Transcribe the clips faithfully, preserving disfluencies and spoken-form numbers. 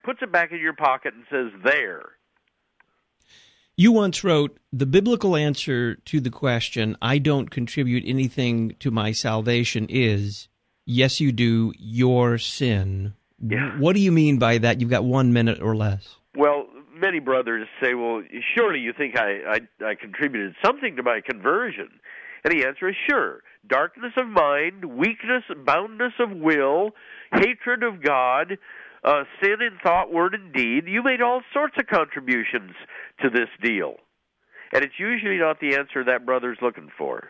puts it back in your pocket and says, there. You once wrote, the biblical answer to the question, I don't contribute anything to my salvation is, yes, you do, your sin. Yeah. What do you mean by that? You've got one minute or less. Well, many brothers say, well, surely you think I, I, I contributed something to my conversion. And the answer is sure. Darkness of mind, weakness, boundness of will, hatred of God, uh, sin in thought, word, and deed. You made all sorts of contributions to this deal. And it's usually not the answer that brother's looking for.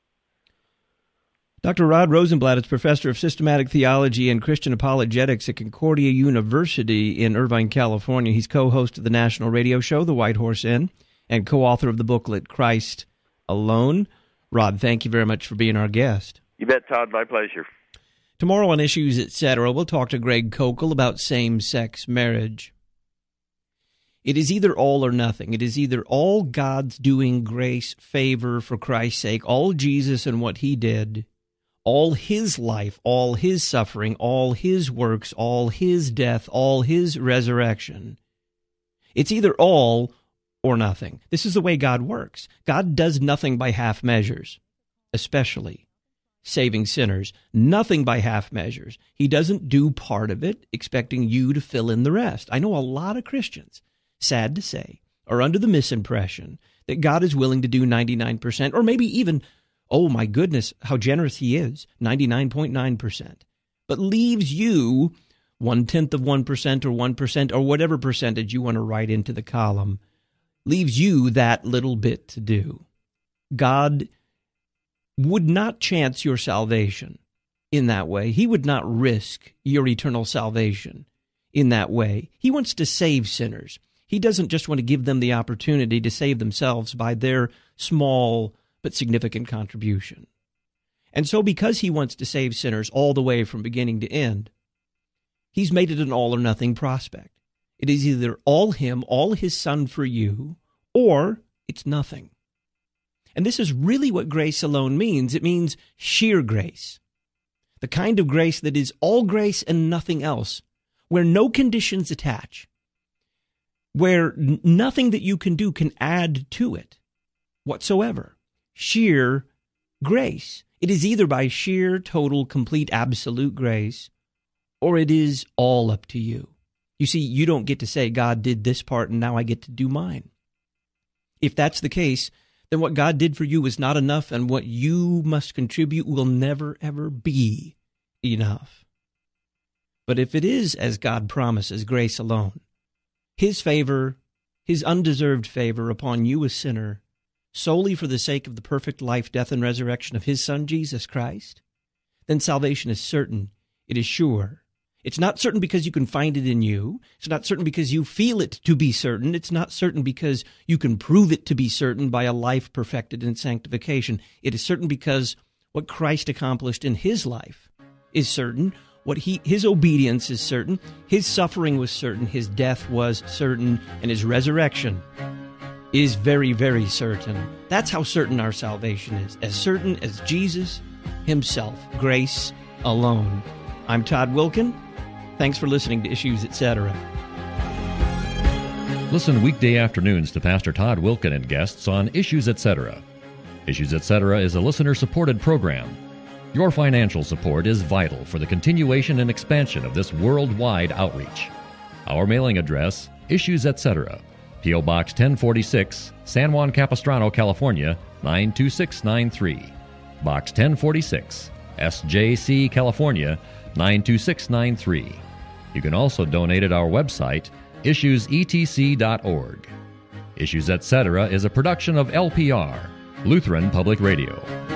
Doctor Rod Rosenblatt is professor of systematic theology and Christian apologetics at Concordia University in Irvine, California. He's co-host of the national radio show, The White Horse Inn, and co-author of the booklet, Christ Alone. Rod, thank you very much for being our guest. You bet, Todd. My pleasure. Tomorrow on Issues, et cetera, we'll talk to Greg Koukl about same-sex marriage. It is either all or nothing. It is either all God's doing grace, favor for Christ's sake, all Jesus and what he did, all his life, all his suffering, all his works, all his death, all his resurrection. It's either all or nothing. This is the way God works. God does nothing by half measures, especially saving sinners. Nothing by half measures. He doesn't do part of it expecting you to fill in the rest. I know a lot of Christians, sad to say, are under the misimpression that God is willing to do ninety-nine percent, or maybe even, oh my goodness, how generous he is, ninety-nine point nine percent, but leaves you one-tenth of one percent or one percent or whatever percentage you want to write into the column, leaves you that little bit to do. God would not chance your salvation in that way. He would not risk your eternal salvation in that way. He wants to save sinners. He doesn't just want to give them the opportunity to save themselves by their small but significant contribution. And so because he wants to save sinners all the way from beginning to end, he's made it an all-or-nothing prospect. It is either all him, all his son for you, or it's nothing. And this is really what grace alone means. It means sheer grace, the kind of grace that is all grace and nothing else, where no conditions attach, where n- nothing that you can do can add to it whatsoever. Sheer grace. It is either by sheer, total, complete, absolute grace, or it is all up to you. You see, you don't get to say, God did this part and now I get to do mine. If that's the case, then what God did for you is not enough, and what you must contribute will never, ever be enough. But if it is, as God promises, grace alone, his favor, his undeserved favor upon you, a sinner, solely for the sake of the perfect life, death, and resurrection of his Son, Jesus Christ, then salvation is certain. It is sure. It's not certain because you can find it in you. It's not certain because you feel it to be certain. It's not certain because you can prove it to be certain by a life perfected in sanctification. It is certain because what Christ accomplished in his life is certain. What he, his obedience is certain. His suffering was certain. His death was certain. And his resurrection is very, very certain. That's how certain our salvation is. As certain as Jesus himself. Grace alone. I'm Todd Wilken. Thanks for listening to Issues, et cetera. Listen weekday afternoons to Pastor Todd Wilken and guests on Issues, et cetera. Issues, et cetera is a listener-supported program. Your financial support is vital for the continuation and expansion of this worldwide outreach. Our mailing address, Issues, et cetera. P O. Box ten forty-six, San Juan Capistrano, California, nine two six nine three. Box ten forty-six, S J C, California, nine two six nine three. You can also donate at our website, issues e t c dot org. Issues, et cetera is a production of L P R, Lutheran Public Radio.